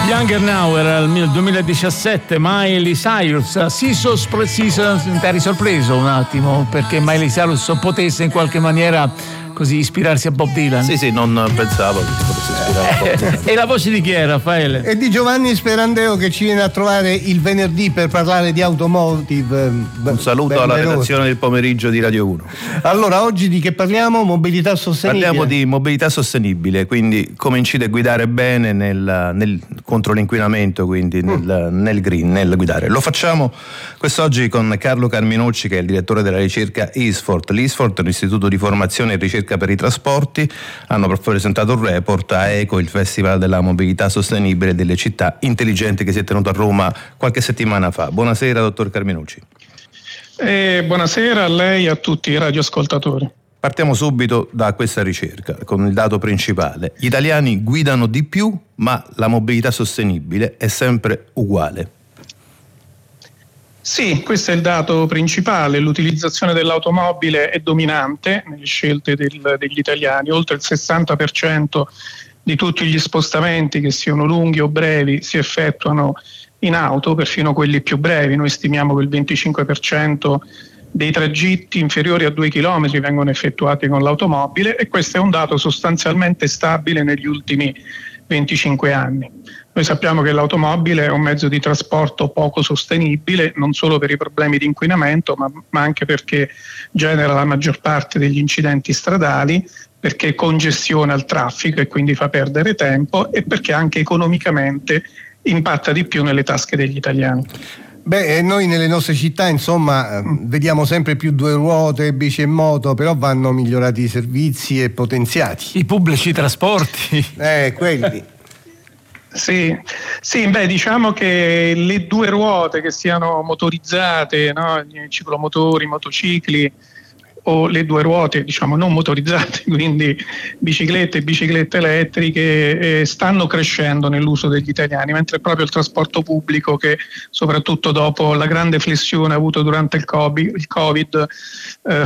Younger Now era il 2017, Miley Cyrus. Ti eri sorpreso un attimo perché Miley Cyrus potesse in qualche maniera così ispirarsi a Bob Dylan? Sì, non pensavo che si potesse ispirare a Bob Dylan. E la voce di chi è, Raffaele? E di Giovanni Sperandeo, che ci viene a trovare il venerdì per parlare di automotive. Un saluto alla redazione del pomeriggio di Radio 1. Allora, oggi di che parliamo? Mobilità sostenibile. Parliamo di mobilità sostenibile, quindi come incide a guidare bene contro l'inquinamento, quindi nel green, nel guidare. Lo facciamo quest'oggi con Carlo Carminucci, che è il direttore della ricerca ISFORT. L'ISFORT è un istituto di formazione e ricerca per i trasporti. Hanno presentato un report a ECO, il Festival della Mobilità Sostenibile delle Città Intelligenti, che si è tenuto a Roma qualche settimana fa. Buonasera, dottor Carminucci. Buonasera a lei e a tutti i radioascoltatori. Partiamo subito da questa ricerca, con il dato principale. Gli italiani guidano di più, ma la mobilità sostenibile è sempre uguale. Sì, questo è il dato principale. L'utilizzazione dell'automobile è dominante nelle scelte degli italiani. Oltre il 60% di tutti gli spostamenti, che siano lunghi o brevi, si effettuano in auto, perfino quelli più brevi. Noi stimiamo che il 25% dei tragitti inferiori a 2 km vengono effettuati con l'automobile, e questo è un dato sostanzialmente stabile negli ultimi 25 anni. Noi sappiamo che l'automobile è un mezzo di trasporto poco sostenibile, non solo per i problemi di inquinamento, ma anche perché genera la maggior parte degli incidenti stradali, perché congestiona il traffico e quindi fa perdere tempo, e perché anche economicamente impatta di più nelle tasche degli italiani. Noi nelle nostre città, insomma, vediamo sempre più due ruote, bici e moto, però vanno migliorati i servizi e potenziati. I pubblici trasporti. Quelli. Sì, diciamo che le due ruote, che siano motorizzate, no? Ciclomotori, motocicli, o le due ruote, diciamo, non motorizzate, quindi biciclette e biciclette elettriche, stanno crescendo nell'uso degli italiani, mentre è proprio il trasporto pubblico che, soprattutto dopo la grande flessione avuto durante il Covid,